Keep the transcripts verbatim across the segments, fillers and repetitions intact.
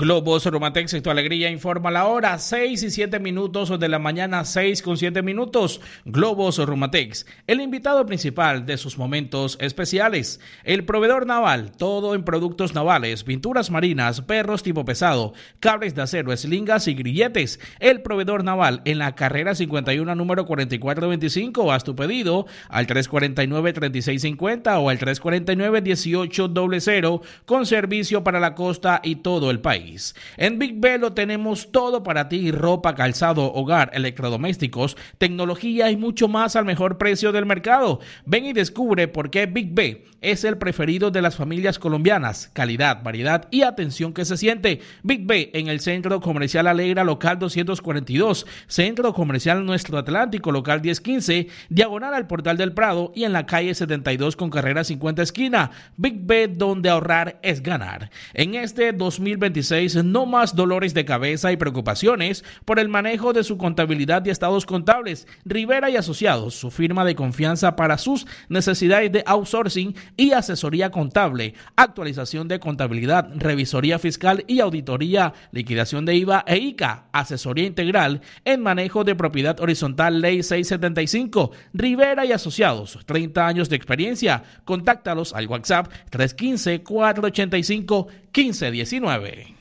Globos Rumatex, tu alegría informa la hora, seis y siete minutos de la mañana, seis con siete minutos. Globos Rumatex, el invitado principal de sus momentos especiales. El proveedor naval, todo en productos navales, pinturas marinas, perros tipo pesado, cables de acero, eslingas y grilletes. El proveedor naval en la carrera cincuenta y uno, número cuarenta y cuatro veinticinco. Haz tu pedido al tres cuatro nueve, tres seis cinco cero o al tres cuatro nueve, dieciocho cero cero con servicio para la costa y todo el país. En Big B lo tenemos todo para ti: ropa, calzado, hogar, electrodomésticos, tecnología y mucho más al mejor precio del mercado. Ven y descubre por qué Big B es el preferido de las familias colombianas. Calidad, variedad y atención que se siente. Big B en el Centro Comercial Alegra, local doscientos cuarenta y dos, Centro Comercial Nuestro Atlántico, local diez quince, diagonal al Portal del Prado, y en la calle setenta y dos con carrera cincuenta esquina. Big B, donde ahorrar es ganar. En este dos mil veintiséis, no más dolores de cabeza y preocupaciones por el manejo de su contabilidad y estados contables. Rivera y Asociados, su firma de confianza para sus necesidades de outsourcing y asesoría contable, actualización de contabilidad, revisoría fiscal y auditoría, liquidación de I V A e I C A, asesoría integral en manejo de propiedad horizontal, ley seiscientos setenta y cinco. Rivera y Asociados, treinta años de experiencia. Contáctalos al WhatsApp tres uno cinco, cuatro ocho cinco, uno cinco uno nueve.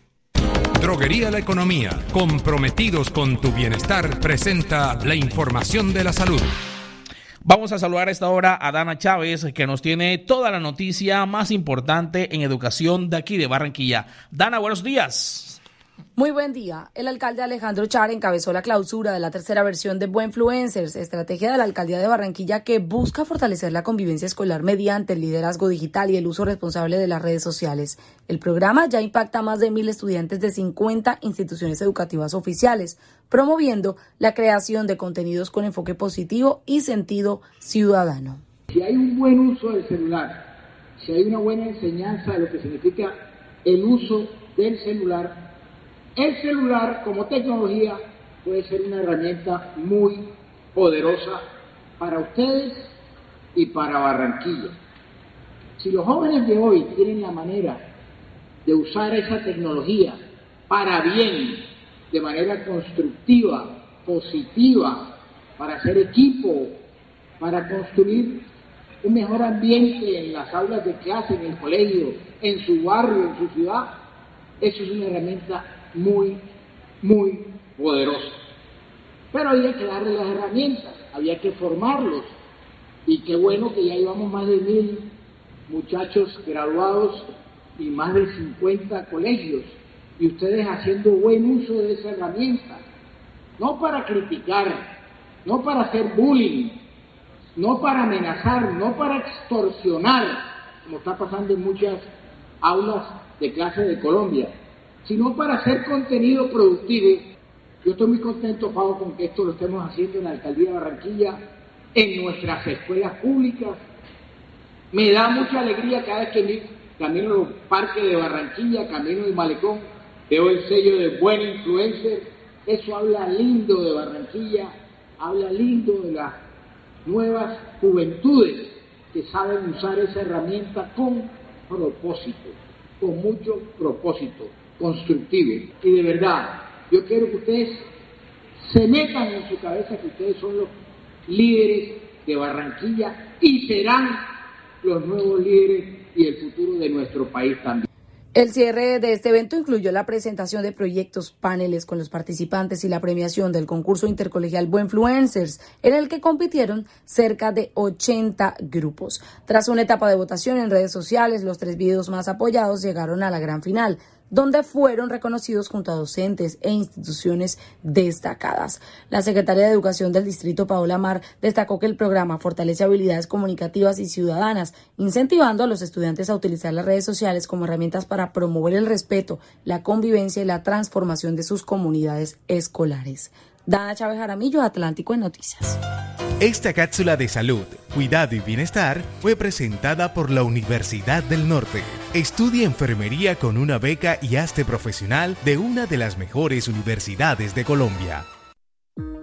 Droguería La Economía, comprometidos con tu bienestar, presenta la información de la salud. Vamos a saludar a esta hora a Dana Chávez, que nos tiene toda la noticia más importante en educación de aquí de Barranquilla. Dana, buenos días. Muy buen día. El alcalde Alejandro Char encabezó la clausura de la tercera versión de Buenfluencers, estrategia de la alcaldía de Barranquilla que busca fortalecer la convivencia escolar mediante el liderazgo digital y el uso responsable de las redes sociales. El programa ya impacta a más de mil estudiantes de cincuenta instituciones educativas oficiales, promoviendo la creación de contenidos con enfoque positivo y sentido ciudadano. Si hay un buen uso del celular, si hay una buena enseñanza de lo que significa el uso del celular, el celular como tecnología puede ser una herramienta muy poderosa para ustedes y para Barranquilla. Si los jóvenes de hoy tienen la manera de usar esa tecnología para bien, de manera constructiva, positiva, para hacer equipo, para construir un mejor ambiente en las aulas de clase, en el colegio, en su barrio, en su ciudad, eso es una herramienta muy, muy poderosa. Pero había que darle las herramientas, había que formarlos, y qué bueno que ya llevamos más de mil muchachos graduados y más de cincuenta colegios, y ustedes haciendo buen uso de esa herramienta, no para criticar, no para hacer bullying, no para amenazar, no para extorsionar, como está pasando en muchas aulas de clase de Colombia, sino para hacer contenido productivo. Yo estoy muy contento, Pablo, con que esto lo estemos haciendo en la alcaldía de Barranquilla, en nuestras escuelas públicas. Me da mucha alegría cada vez que camino a los parques de Barranquilla, camino del Malecón, veo el sello de Buen Influencer. Eso habla lindo de Barranquilla, habla lindo de las nuevas juventudes que saben usar esa herramienta con propósito, con mucho propósito constructivo. Y de verdad, yo quiero que ustedes se metan en su cabeza que ustedes son los líderes de Barranquilla y serán los nuevos líderes y el futuro de nuestro país también. El cierre de este evento incluyó la presentación de proyectos, paneles con los participantes y la premiación del concurso intercolegial Buenfluencers, en el que compitieron cerca de ochenta grupos. Tras una etapa de votación en redes sociales, los tres videos más apoyados llegaron a la gran final, donde fueron reconocidos junto a docentes e instituciones destacadas. La secretaria de Educación del Distrito, Paola Mar, destacó que el programa fortalece habilidades comunicativas y ciudadanas, incentivando a los estudiantes a utilizar las redes sociales como herramientas para promover el respeto, la convivencia y la transformación de sus comunidades escolares. Dana Chávez Jaramillo, Atlántico en Noticias. Esta cápsula de salud, cuidado y bienestar fue presentada por la Universidad del Norte. Estudia enfermería con una beca y hazte profesional de una de las mejores universidades de Colombia.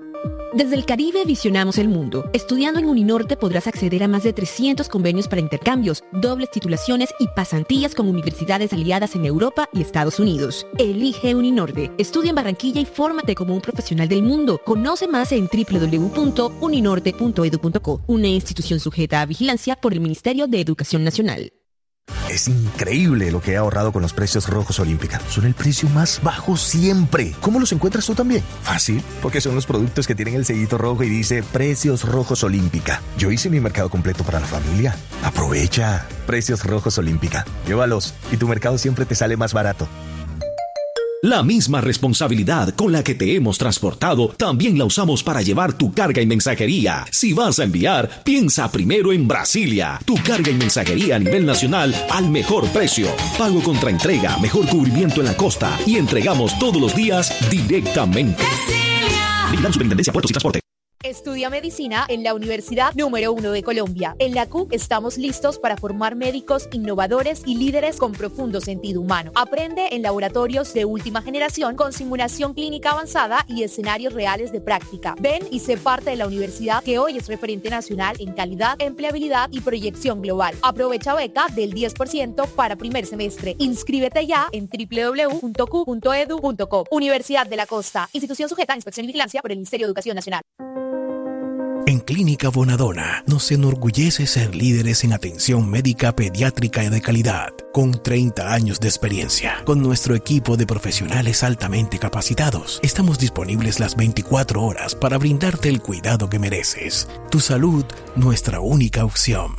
Desde el Caribe visionamos el mundo. Estudiando en Uninorte podrás acceder a más de trescientos convenios para intercambios, dobles titulaciones y pasantías con universidades aliadas en Europa y Estados Unidos. Elige Uninorte. Estudia en Barranquilla y fórmate como un profesional del mundo. Conoce más en doble u doble u doble u punto uninorte punto edu punto co, una institución sujeta a vigilancia por el Ministerio de Educación Nacional. Es increíble lo que he ahorrado con los precios rojos Olímpica. Son el precio más bajo siempre. ¿Cómo los encuentras tú también? Fácil, porque son los productos que tienen el sellito rojo y dice Precios Rojos Olímpica. Yo hice mi mercado completo para la familia. Aprovecha. Precios Rojos Olímpica. Llévalos y tu mercado siempre te sale más barato. La misma responsabilidad con la que te hemos transportado, también la usamos para llevar tu carga y mensajería. Si vas a enviar, piensa primero en Brasilia. Tu carga y mensajería a nivel nacional al mejor precio. Pago contra entrega, mejor cubrimiento en la costa y entregamos todos los días directamente. Vigilando Superintendencia Puertos y Transporte. Estudia medicina en la Universidad número uno de Colombia. En la C U estamos listos para formar médicos innovadores y líderes con profundo sentido humano. Aprende en laboratorios de última generación con simulación clínica avanzada y escenarios reales de práctica. Ven y sé parte de la universidad que hoy es referente nacional en calidad, empleabilidad y proyección global. Aprovecha beca del diez por ciento para primer semestre. Inscríbete ya en doble u doble u doble u punto cu punto edu punto co. Universidad de la Costa. Institución sujeta a inspección y vigilancia por el Ministerio de Educación Nacional. En Clínica Bonadona nos enorgullece ser líderes en atención médica pediátrica de calidad, con treinta años de experiencia. Con nuestro equipo de profesionales altamente capacitados, estamos disponibles las veinticuatro horas para brindarte el cuidado que mereces. Tu salud, nuestra única opción.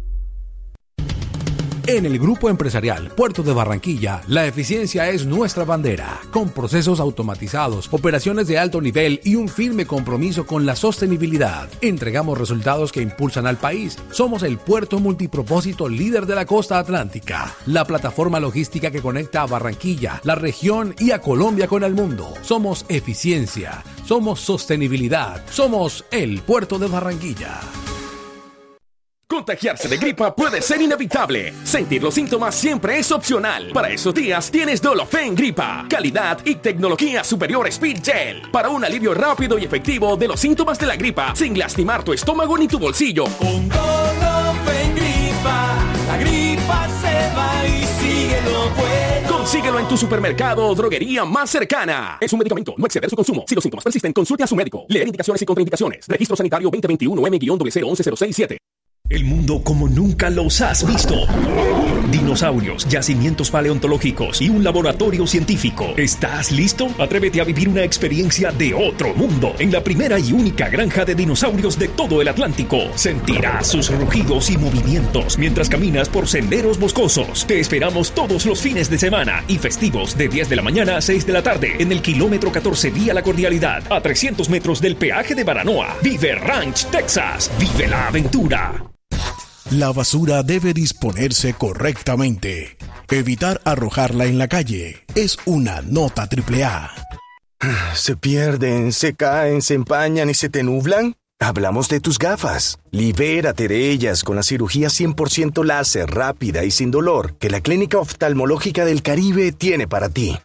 En el Grupo Empresarial Puerto de Barranquilla, la eficiencia es nuestra bandera. Con procesos automatizados, operaciones de alto nivel y un firme compromiso con la sostenibilidad, entregamos resultados que impulsan al país. Somos el puerto multipropósito líder de la costa atlántica, la plataforma logística que conecta a Barranquilla, la región y a Colombia con el mundo. Somos eficiencia, somos sostenibilidad, somos el Puerto de Barranquilla. Contagiarse de gripa puede ser inevitable. Sentir los síntomas siempre es opcional. Para esos días tienes Dolofen Gripa. Calidad y tecnología superior Speed Gel. Para un alivio rápido y efectivo de los síntomas de la gripa, sin lastimar tu estómago ni tu bolsillo. Con Dolofen Gripa, la gripa se va y sigue lo bueno. Consíguelo en tu supermercado o droguería más cercana. Es un medicamento, no exceder su consumo. Si los síntomas persisten, consulte a su médico. Leer indicaciones y contraindicaciones. Registro sanitario veinte veintiuno M cero cero once cero seis siete. El mundo como nunca los has visto. Dinosaurios, yacimientos paleontológicos y un laboratorio científico. ¿Estás listo? Atrévete a vivir una experiencia de otro mundo en la primera y única granja de dinosaurios de todo el Atlántico. Sentirás sus rugidos y movimientos mientras caminas por senderos boscosos. Te esperamos todos los fines de semana y festivos de diez de la mañana a seis de la tarde en el kilómetro catorce vía La Cordialidad, a trescientos metros del peaje de Baranoa. Vive Ranch, Texas. Vive la aventura. La basura debe disponerse correctamente. Evitar arrojarla en la calle es una nota triple A. ¿Se pierden, se caen, se empañan y se te nublan? Hablamos de tus gafas. Libérate de ellas con la cirugía cien por ciento láser, rápida y sin dolor que la Clínica Oftalmológica del Caribe tiene para ti.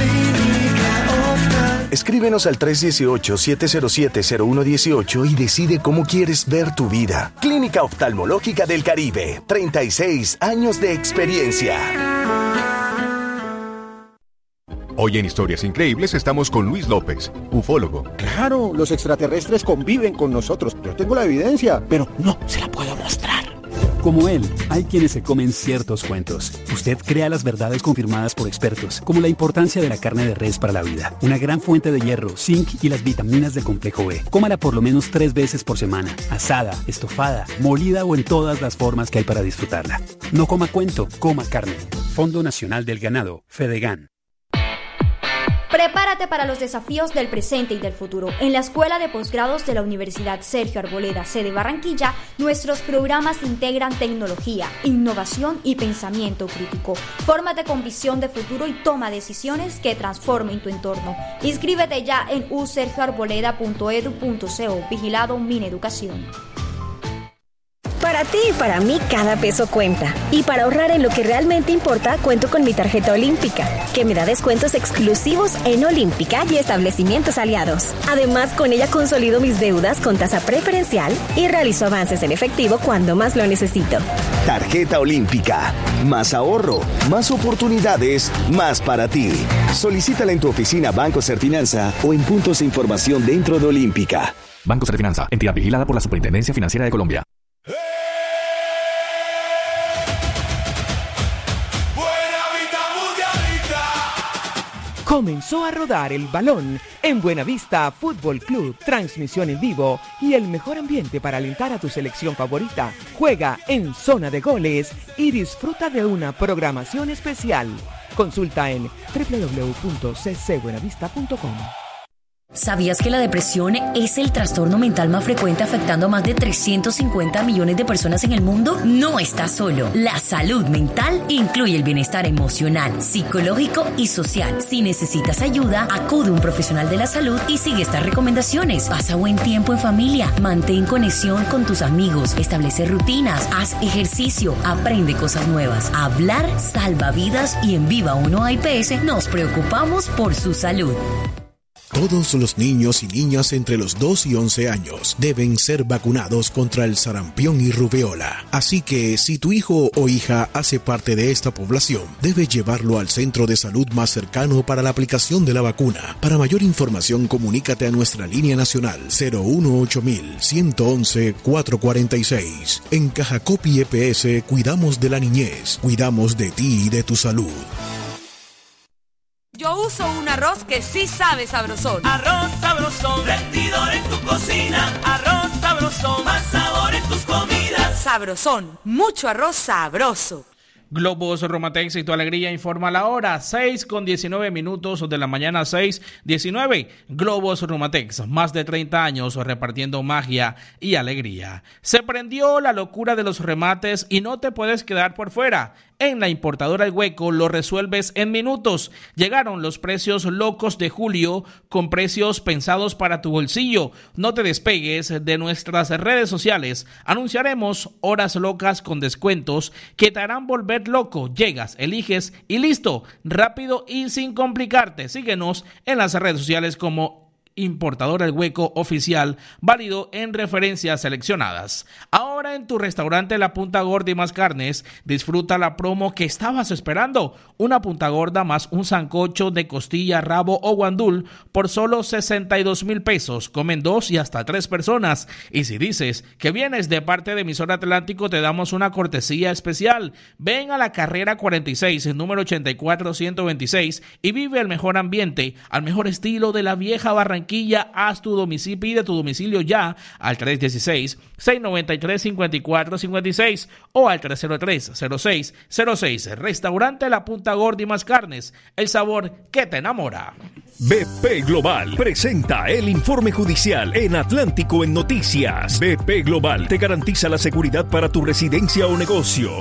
Escríbenos al tres uno ocho, siete cero siete, cero uno uno ocho y decide cómo quieres ver tu vida. Clínica Oftalmológica del Caribe, treinta y seis años de experiencia. Hoy en Historias Increíbles estamos con Luis López, ufólogo. Claro, los extraterrestres conviven con nosotros. Yo tengo la evidencia, pero no se la puedo mostrar. Como él, hay quienes se comen ciertos cuentos. Usted crea las verdades confirmadas por expertos, como la importancia de la carne de res para la vida, una gran fuente de hierro, zinc y las vitaminas del complejo B. Cómala por lo menos tres veces por semana, asada, estofada, molida o en todas las formas que hay para disfrutarla. No coma cuento, coma carne. Fondo Nacional del Ganado, Fedegan. Prepárate para los desafíos del presente y del futuro. En la Escuela de Posgrados de la Universidad Sergio Arboleda, sede Barranquilla, nuestros programas integran tecnología, innovación y pensamiento crítico. Fórmate con visión de futuro y toma decisiones que transformen tu entorno. Inscríbete ya en u sergio arboleda punto edu punto co. Vigilado Mineducación. Para ti y para mí cada peso cuenta. Y para ahorrar en lo que realmente importa, cuento con mi tarjeta Olímpica, que me da descuentos exclusivos en Olímpica y establecimientos aliados. Además, con ella consolido mis deudas con tasa preferencial y realizo avances en efectivo cuando más lo necesito. Tarjeta Olímpica. Más ahorro, más oportunidades, más para ti. Solicítala en tu oficina Banco Serfinanza o en puntos de información dentro de Olímpica. Banco Serfinanza, entidad vigilada por la Superintendencia Financiera de Colombia. Comenzó a rodar el balón en Buenavista Fútbol Club, transmisión en vivo y el mejor ambiente para alentar a tu selección favorita. Juega en zona de goles y disfruta de una programación especial. Consulta en doble u doble u doble u punto c c buenavista punto com. ¿Sabías que la depresión es el trastorno mental más frecuente afectando a más de trescientos cincuenta millones de personas en el mundo? No estás solo. La salud mental incluye el bienestar emocional, psicológico y social. Si necesitas ayuda, acude a un profesional de la salud y sigue estas recomendaciones. Pasa buen tiempo en familia, mantén conexión con tus amigos, establece rutinas, haz ejercicio, aprende cosas nuevas. Hablar salva vidas y en Viva uno A I P S nos preocupamos por su salud. Todos los niños y niñas entre los dos y once años deben ser vacunados contra el sarampión y rubeola. Así que, si tu hijo o hija hace parte de esta población, debes llevarlo al centro de salud más cercano para la aplicación de la vacuna. Para mayor información, comunícate a nuestra línea nacional cero uno ocho mil ciento once cuatrocientos cuarenta y seis. En Cajacopi E P S cuidamos de la niñez, cuidamos de ti y de tu salud. Yo uso un arroz que sí sabe sabrosón. Arroz sabrosón, rendidor en tu cocina. Arroz sabrosón, más sabor en tus comidas. Sabrosón, mucho arroz sabroso. Globos Romatex y tu alegría informa la hora, seis con diecinueve minutos de la mañana, seis diecinueve. Globos Romatex, más de treinta años repartiendo magia y alegría. Se prendió la locura de los remates y no te puedes quedar por fuera. En la importadora El Hueco lo resuelves en minutos. Llegaron los precios locos de julio con precios pensados para tu bolsillo. No te despegues de nuestras redes sociales. Anunciaremos horas locas con descuentos que te harán volver loco. Llegas, eliges y listo. Rápido y sin complicarte. Síguenos en las redes sociales como Importadora El Hueco Oficial, válido en referencias seleccionadas. Ahora en tu restaurante La Punta Gorda y Más Carnes, disfruta la promo que estabas esperando. Una punta gorda más un sancocho de costilla, rabo o guandul por solo sesenta y dos mil pesos. Comen dos y hasta tres personas. Y si dices que vienes de parte de Emisora Atlántico, te damos una cortesía especial. Ven a la carrera cuarenta y seis, número ochenta y cuatro ciento veintiséis y vive el mejor ambiente, al mejor estilo de la vieja Barranquilla. Haz tu domicilio, pide tu domicilio ya al tres uno seis, seis nueve tres, cinco cuatro cinco seis o al tres cero tres, cero seis cero seis. Restaurante La Punta Gorda y Más Carnes, el sabor que te enamora. B P Global presenta el informe judicial en Atlántico en Noticias. B P Global te garantiza la seguridad para tu residencia o negocio.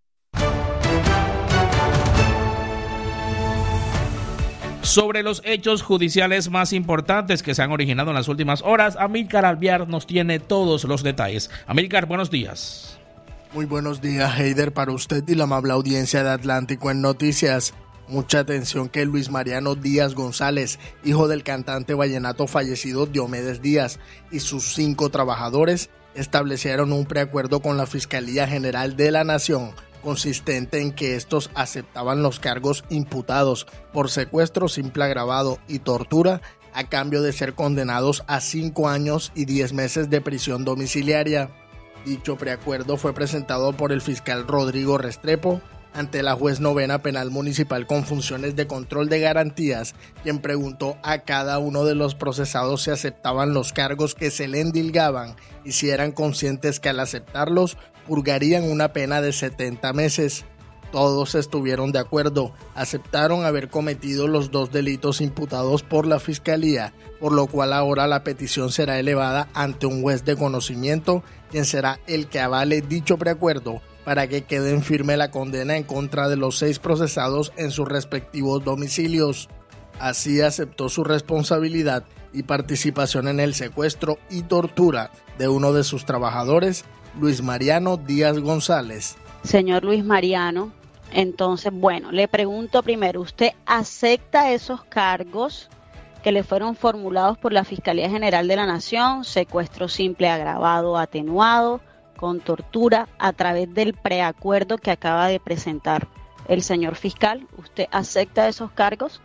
Sobre los hechos judiciales más importantes que se han originado en las últimas horas, Amílcar Alvear nos tiene todos los detalles. Amílcar, buenos días. Muy buenos días, Heider, para usted y la amable audiencia de Atlántico en Noticias. Mucha atención que Luis Mariano Díaz González, hijo del cantante vallenato fallecido Diomedes Díaz, y sus cinco trabajadores establecieron un preacuerdo con la Fiscalía General de la Nación, consistente en que estos aceptaban los cargos imputados por secuestro simple agravado y tortura a cambio de ser condenados a cinco años y diez meses de prisión domiciliaria. Dicho preacuerdo fue presentado por el fiscal Rodrigo Restrepo ante la juez novena penal municipal con funciones de control de garantías, quien preguntó a cada uno de los procesados si aceptaban los cargos que se le endilgaban y si eran conscientes que al aceptarlos purgarían una pena de setenta meses. Todos estuvieron de acuerdo, aceptaron haber cometido los dos delitos imputados por la Fiscalía, por lo cual ahora la petición será elevada ante un juez de conocimiento, quien será el que avale dicho preacuerdo para que quede en firme la condena en contra de los seis procesados en sus respectivos domicilios. Así aceptó su responsabilidad y participación en el secuestro y tortura de uno de sus trabajadores, Luis Mariano Díaz González. Señor Luis Mariano, entonces, bueno, le pregunto primero, ¿usted acepta esos cargos que le fueron formulados por la Fiscalía General de la Nación, secuestro simple agravado atenuado, con tortura, a través del preacuerdo que acaba de presentar el señor fiscal? ¿Usted acepta esos cargos?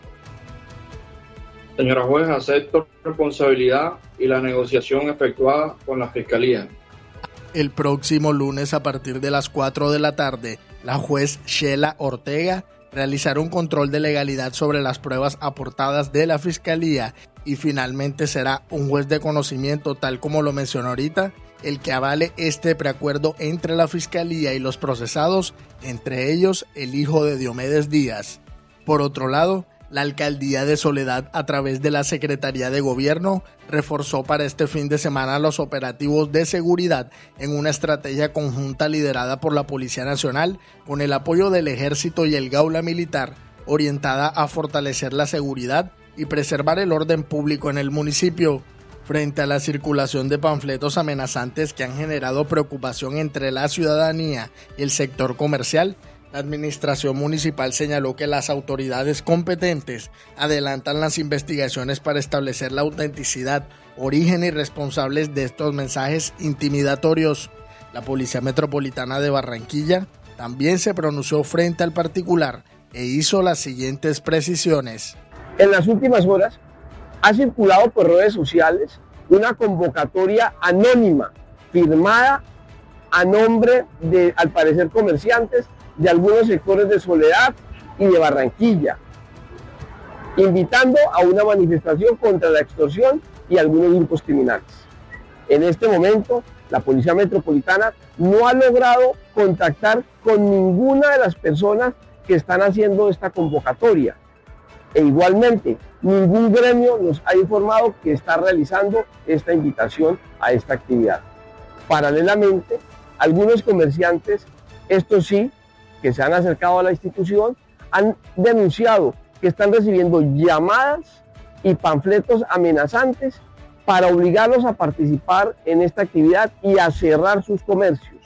Señora juez, acepto responsabilidad y la negociación efectuada con la Fiscalía. El próximo lunes a partir de las cuatro de la tarde, la juez Sheila Ortega realizará un control de legalidad sobre las pruebas aportadas de la Fiscalía y finalmente será un juez de conocimiento, tal como lo mencionó ahorita, el que avale este preacuerdo entre la Fiscalía y los procesados, entre ellos el hijo de Diomedes Díaz. Por otro lado, la Alcaldía de Soledad, a través de la Secretaría de Gobierno, reforzó para este fin de semana los operativos de seguridad en una estrategia conjunta liderada por la Policía Nacional con el apoyo del Ejército y el Gaula Militar, orientada a fortalecer la seguridad y preservar el orden público en el municipio. Frente a la circulación de panfletos amenazantes que han generado preocupación entre la ciudadanía y el sector comercial, la administración municipal señaló que las autoridades competentes adelantan las investigaciones para establecer la autenticidad, origen y responsables de estos mensajes intimidatorios. La Policía Metropolitana de Barranquilla también se pronunció frente al particular e hizo las siguientes precisiones. En las últimas horas ha circulado por redes sociales una convocatoria anónima firmada a nombre de, al parecer, comerciantes de algunos sectores de Soledad y de Barranquilla, invitando a una manifestación contra la extorsión y algunos grupos criminales. En este momento, la Policía Metropolitana no ha logrado contactar con ninguna de las personas que están haciendo esta convocatoria. E igualmente, ningún gremio nos ha informado que está realizando esta invitación a esta actividad. Paralelamente, algunos comerciantes, estos sí, que se han acercado a la institución, han denunciado que están recibiendo llamadas y panfletos amenazantes para obligarlos a participar en esta actividad y a cerrar sus comercios.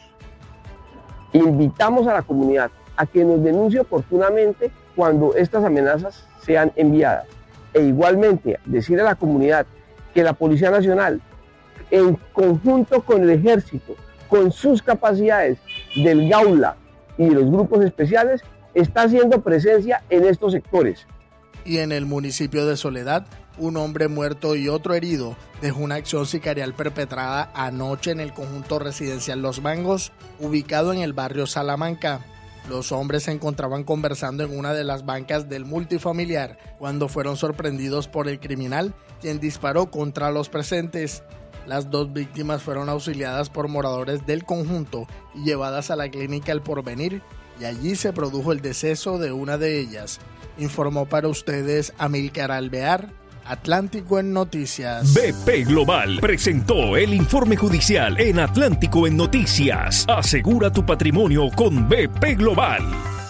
Invitamos a la comunidad a que nos denuncie oportunamente cuando estas amenazas sean enviadas. E igualmente decir a la comunidad que la Policía Nacional, en conjunto con el Ejército, con sus capacidades del Gaula y de los grupos especiales, está haciendo presencia en estos sectores. Y en el municipio de Soledad, un hombre muerto y otro herido dejó una acción sicarial perpetrada anoche en el conjunto residencial Los Mangos, ubicado en el barrio Salamanca. Los hombres se encontraban conversando en una de las bancas del multifamiliar cuando fueron sorprendidos por el criminal, quien disparó contra los presentes. Las dos víctimas fueron auxiliadas por moradores del conjunto y llevadas a la clínica El Porvenir, y allí se produjo el deceso de una de ellas. Informó para ustedes Amílcar Alvear, Atlántico en Noticias. B P Global presentó el informe judicial en Atlántico en Noticias. Asegura tu patrimonio con B P Global.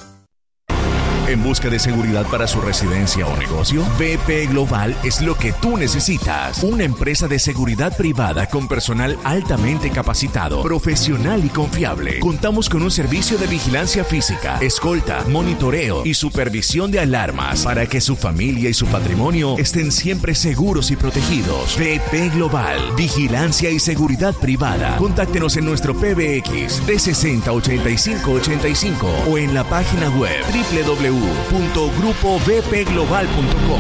¿En busca de seguridad para su residencia o negocio? B P Global es lo que tú necesitas. Una empresa de seguridad privada con personal altamente capacitado, profesional y confiable. Contamos con un servicio de vigilancia física, escolta, monitoreo y supervisión de alarmas para que su familia y su patrimonio estén siempre seguros y protegidos. B P Global, vigilancia y seguridad privada. Contáctenos en nuestro P B X de sesenta ochenta y cinco ochenta y cinco o en la página web doble u doble u doble u punto grupo b p global punto com.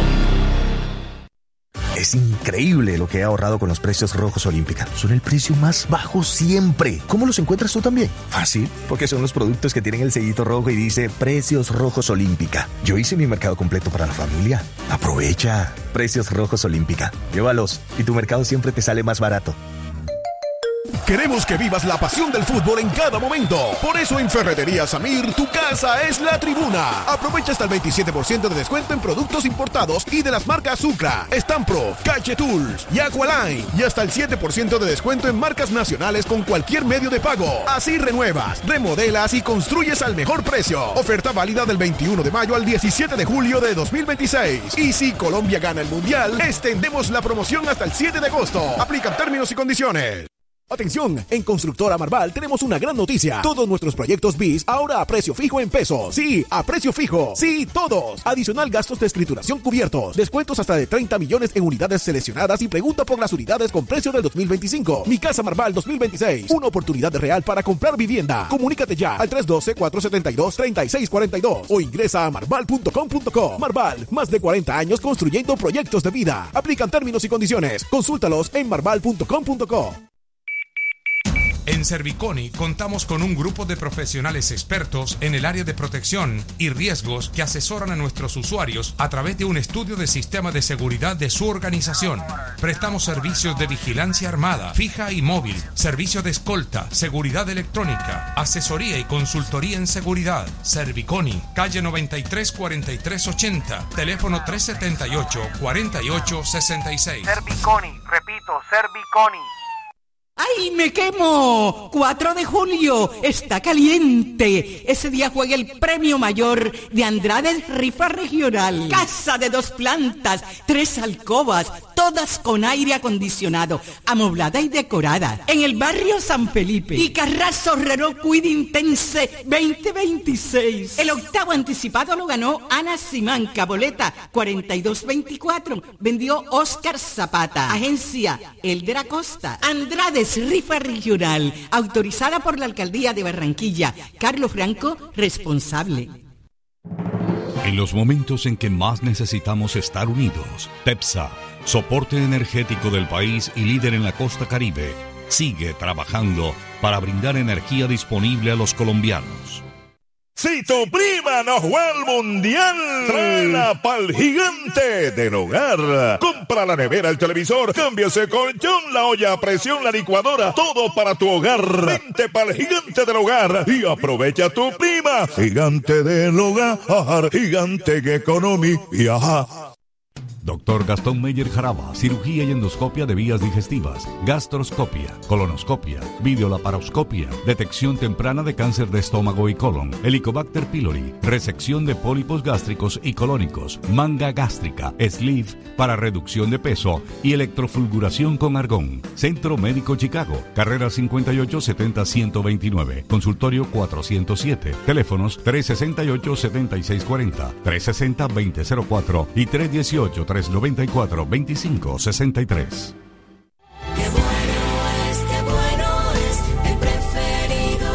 Es increíble lo que he ahorrado con los precios rojos Olímpica. Son el precio más bajo siempre. ¿Cómo los encuentras tú también? Fácil, porque son los productos que tienen el sellito rojo y dice Precios Rojos Olímpica. Yo hice mi mercado completo para la familia. Aprovecha. Precios Rojos Olímpica. Llévalos y tu mercado siempre te sale más barato. Queremos que vivas la pasión del fútbol en cada momento. Por eso en Ferretería Samir, tu casa es la tribuna. Aprovecha hasta el veintisiete por ciento de descuento en productos importados y de las marcas Sucra, Stamprof, Cache Tools y Aqualine. Y hasta el siete por ciento de descuento en marcas nacionales con cualquier medio de pago. Así renuevas, remodelas y construyes al mejor precio. Oferta válida del veintiuno de mayo al diecisiete de julio de dos mil veintiséis. Y si Colombia gana el Mundial, extendemos la promoción hasta el siete de agosto. Aplican términos y condiciones. Atención, en Constructora Marval tenemos una gran noticia. Todos nuestros proyectos B I S ahora a precio fijo en pesos. Sí, a precio fijo. Sí, todos. Adicional gastos de escrituración cubiertos. Descuentos hasta de treinta millones en unidades seleccionadas y pregunta por las unidades con precio del dos mil veinticinco. Mi Casa Marval dos mil veintiséis. Una oportunidad real para comprar vivienda. Comunícate ya al tres uno dos, cuatro siete dos, tres seis cuatro dos o ingresa a marval punto com punto co. Marval, más de cuarenta años construyendo proyectos de vida. Aplican términos y condiciones. Consúltalos en marval punto com punto co. En Serviconi contamos con un grupo de profesionales expertos en el área de protección y riesgos que asesoran a nuestros usuarios a través de un estudio de sistema de seguridad de su organización. Prestamos servicios de vigilancia armada, fija y móvil, servicio de escolta, seguridad electrónica, asesoría y consultoría en seguridad. Serviconi, calle noventa y tres cuarenta y tres ochenta, teléfono tres setenta y ocho, cuarenta y ocho sesenta y seis. Serviconi, repito, Serviconi. ¡Ay, me quemo! cuatro de julio, está caliente. Ese día juega el premio mayor de Andrade Rifa Regional. Casa de dos plantas, tres alcobas, todas con aire acondicionado, amoblada y decorada. En el barrio San Felipe. Y Carrazo Renault Quid Intense veinte veintiséis. El octavo anticipado lo ganó Ana Simanca, boleta cuarenta y dos veinticuatro. Vendió Oscar Zapata. Agencia Elder Acosta. Andrade Rifa Regional, autorizada por la Alcaldía de Barranquilla. Carlos Franco, responsable. En los momentos en que más necesitamos estar unidos, TEPSA, soporte energético del país y líder en la costa Caribe, sigue trabajando para brindar energía disponible a los colombianos. Si tu prima no juega al mundial, tráela pa'l gigante del hogar. Compra la nevera, el televisor, cambia ese colchón, la olla a presión, la licuadora, todo para tu hogar. Vente pa'l gigante del hogar y aprovecha tu prima. Gigante del hogar, gigante economy y ajá. Doctor Gastón Meyer Jaraba, cirugía y endoscopia de vías digestivas, gastroscopia, colonoscopia, videolaparoscopia, detección temprana de cáncer de estómago y colon, Helicobacter pylori, resección de pólipos gástricos y colónicos, manga gástrica, sleeve para reducción de peso y electrofulguración con argón. Centro Médico Chicago, carrera cincuenta y ocho setenta ciento veintinueve, consultorio cuatrocientos siete, teléfonos tres sesenta y ocho setenta y seis cuarenta, tres sesenta veinte cero cuatro y tres dieciocho tres noventa y cuatro veinticinco sesenta y tres. Qué bueno es, qué bueno es, el preferido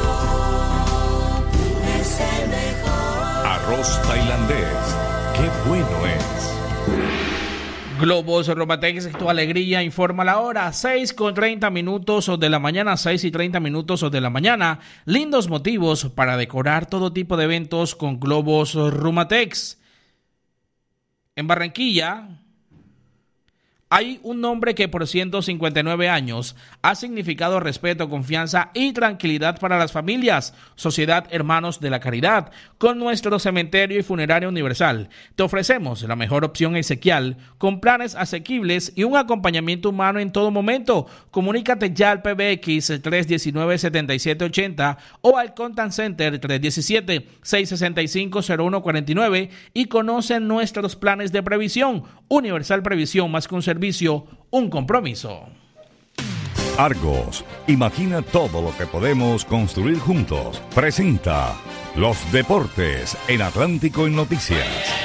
es el mejor. Arroz tailandés, qué bueno es. Globos Romatex, tu alegría, informa la hora, seis con treinta minutos de la mañana, seis y treinta minutos de la mañana. Lindos motivos para decorar todo tipo de eventos con Globos Romatex. En Barranquilla hay un nombre que por ciento cincuenta y nueve años ha significado respeto, confianza y tranquilidad para las familias. Sociedad Hermanos de la Caridad, con nuestro cementerio y funeraria universal. Te ofrecemos la mejor opción exequial, con planes asequibles y un acompañamiento humano en todo momento. Comunícate ya al P B X tres uno nueve, siete siete ocho cero o al Contact Center tres uno siete, seis seis cinco, cero uno cuatro nueve y conoce nuestros planes de previsión. Universal Previsión, más que un servicio, un compromiso. Argos, imagina todo lo que podemos construir juntos. Presenta los deportes en Atlántico en Noticias.